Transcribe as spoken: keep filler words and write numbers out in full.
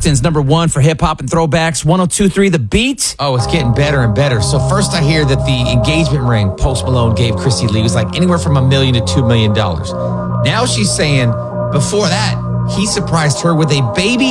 Austin's number one for hip hop and throwbacks. one oh two point three The Beat. Oh, it's getting better and better. So first I hear that the engagement ring Post Malone gave Chrissy Lee was like anywhere from a million to two million dollars. Now she's saying before that, he surprised her with a baby